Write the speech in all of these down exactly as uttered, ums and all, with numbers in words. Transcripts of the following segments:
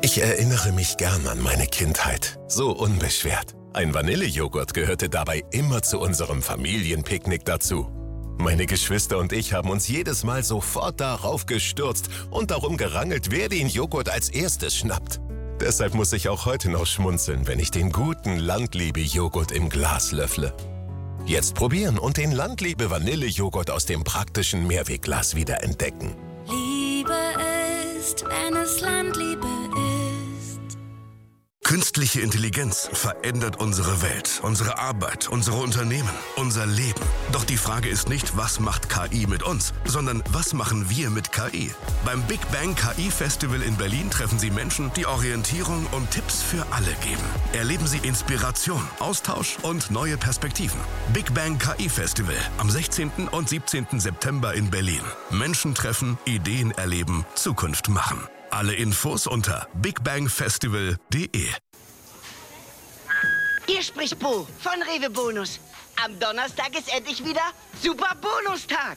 Ich erinnere mich gern an meine Kindheit. So unbeschwert. Ein Vanillejoghurt gehörte dabei immer zu unserem Familienpicknick dazu. Meine Geschwister und ich haben uns jedes Mal sofort darauf gestürzt und darum gerangelt, wer den Joghurt als erstes schnappt. Deshalb muss ich auch heute noch schmunzeln, wenn ich den guten Landliebe-Joghurt im Glas löffle. Jetzt probieren und den Landliebe-Vanillejoghurt aus dem praktischen Mehrwegglas wieder entdecken. Liebe ist, wenn es Landliebe ist. Künstliche Intelligenz verändert unsere Welt, unsere Arbeit, unsere Unternehmen, unser Leben. Doch die Frage ist nicht, was macht K I mit uns, sondern was machen wir mit K I? Beim Big Bang K I Festival in Berlin treffen Sie Menschen, die Orientierung und Tipps für alle geben. Erleben Sie Inspiration, Austausch und neue Perspektiven. Big Bang K I Festival am sechzehnten und siebzehnten September in Berlin. Menschen treffen, Ideen erleben, Zukunft machen. Alle Infos unter bigbangfestival punkt de. Hier spricht Bo von Rewe Bonus. Am Donnerstag ist endlich wieder Super Bonustag.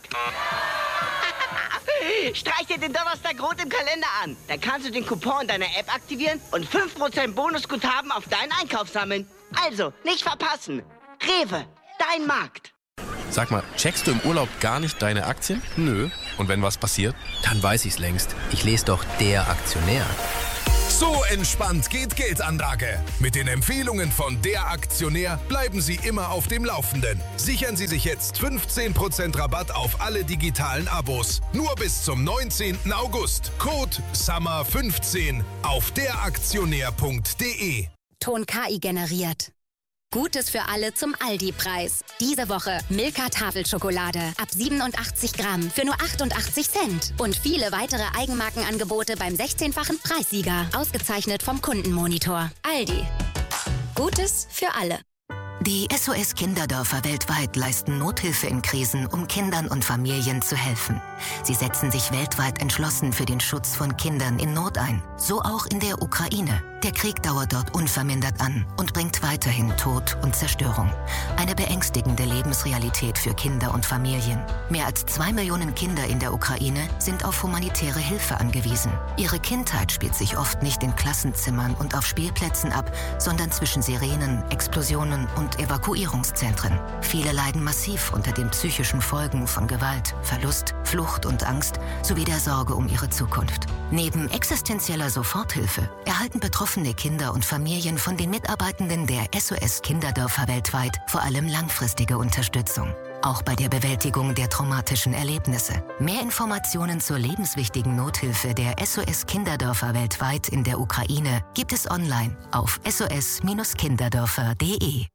Streich dir den Donnerstag rot im Kalender an. Dann kannst du den Coupon in deiner App aktivieren und fünf Prozent Bonusguthaben auf deinen Einkauf sammeln. Also, nicht verpassen. Rewe, dein Markt. Sag mal, checkst du im Urlaub gar nicht deine Aktien? Nö. Und wenn was passiert? Dann weiß ich's längst. Ich lese doch Der Aktionär. So entspannt geht Geldanlage. Mit den Empfehlungen von Der Aktionär bleiben Sie immer auf dem Laufenden. Sichern Sie sich jetzt fünfzehn Prozent Rabatt auf alle digitalen Abos. Nur bis zum neunzehnten August. Code Summer fünfzehn auf der aktionär punkt de. Ton K I generiert. Gutes für alle zum Aldi-Preis. Diese Woche Milka Tafelschokolade ab siebenundachtzig Gramm für nur achtundachtzig Cent. Und viele weitere Eigenmarkenangebote beim sechzehnfachen Preissieger. Ausgezeichnet vom Kundenmonitor. Aldi. Gutes für alle. Die S O S-Kinderdörfer weltweit leisten Nothilfe in Krisen, um Kindern und Familien zu helfen. Sie setzen sich weltweit entschlossen für den Schutz von Kindern in Not ein. So auch in der Ukraine. Der Krieg dauert dort unvermindert an und bringt weiterhin Tod und Zerstörung. Eine beängstigende Lebensrealität für Kinder und Familien. Mehr als zwei Millionen Kinder in der Ukraine sind auf humanitäre Hilfe angewiesen. Ihre Kindheit spielt sich oft nicht in Klassenzimmern und auf Spielplätzen ab, sondern zwischen Sirenen, Explosionen und Evakuierungszentren. Viele leiden massiv unter den psychischen Folgen von Gewalt, Verlust, Flucht und Angst sowie der Sorge um ihre Zukunft. Neben existenzieller Soforthilfe erhalten Betroffene Kinder und Familien von den Mitarbeitenden der S O S-Kinderdörfer weltweit vor allem langfristige Unterstützung. Auch bei der Bewältigung der traumatischen Erlebnisse. Mehr Informationen zur lebenswichtigen Nothilfe der S O S-Kinderdörfer weltweit in der Ukraine gibt es online auf s o s kinderdörfer punkt de.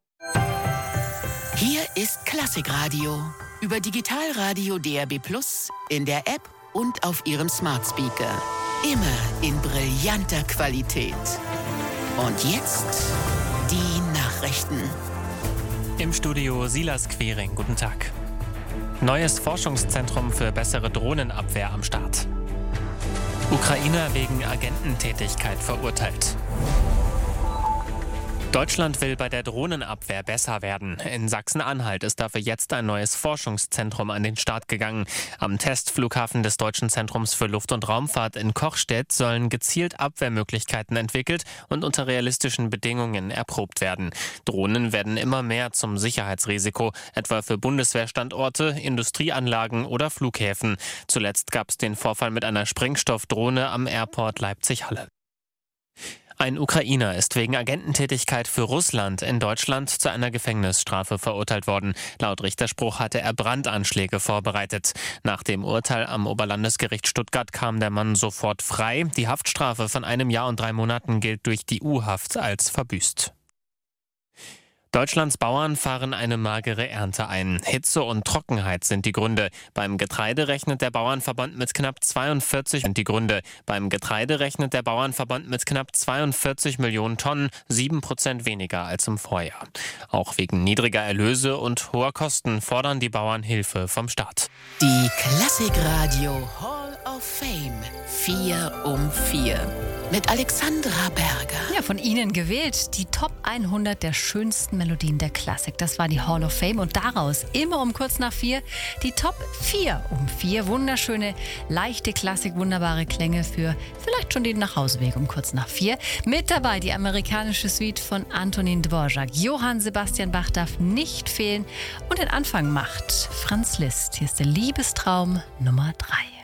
Hier ist Klassikradio über Digitalradio D A B plus, in der App und auf Ihrem Smart Speaker. Immer in brillanter Qualität. Und jetzt die Nachrichten. Im Studio Silas Quering. Guten Tag. Neues Forschungszentrum für bessere Drohnenabwehr am Start. Ukrainer wegen Agententätigkeit verurteilt. Deutschland will bei der Drohnenabwehr besser werden. In Sachsen-Anhalt ist dafür jetzt ein neues Forschungszentrum an den Start gegangen. Am Testflughafen des Deutschen Zentrums für Luft- und Raumfahrt in Kochstedt sollen gezielt Abwehrmöglichkeiten entwickelt und unter realistischen Bedingungen erprobt werden. Drohnen werden immer mehr zum Sicherheitsrisiko, etwa für Bundeswehrstandorte, Industrieanlagen oder Flughäfen. Zuletzt gab es den Vorfall mit einer Sprengstoffdrohne am Airport Leipzig-Halle. Ein Ukrainer ist wegen Agententätigkeit für Russland in Deutschland zu einer Gefängnisstrafe verurteilt worden. Laut Richterspruch hatte er Brandanschläge vorbereitet. Nach dem Urteil am Oberlandesgericht Stuttgart kam der Mann sofort frei. Die Haftstrafe von einem Jahr und drei Monaten gilt durch die U-Haft als verbüßt. Deutschlands Bauern fahren eine magere Ernte ein. Hitze und Trockenheit sind die Gründe. Beim Getreide rechnet der Bauernverband mit knapp zweiundvierzig sind die Gründe. Beim Getreide rechnet der Bauernverband mit knapp zweiundvierzig Millionen Tonnen, sieben Prozent weniger als im Vorjahr. Auch wegen niedriger Erlöse und hoher Kosten fordern die Bauern Hilfe vom Staat. Die Klassikradio Hall of of Fame. Vier um vier. Mit Alexandra Berger. Ja, von Ihnen gewählt die Top hundert der schönsten Melodien der Klassik. Das war die Hall of Fame und daraus immer um kurz nach vier die Top vier um vier. Wunderschöne, leichte Klassik, wunderbare Klänge für vielleicht schon den Nachhauseweg um kurz nach vier. Mit dabei die amerikanische Suite von Antonin Dvorak. Johann Sebastian Bach darf nicht fehlen und den Anfang macht Franz Liszt. Hier ist der Liebestraum Nummer drei.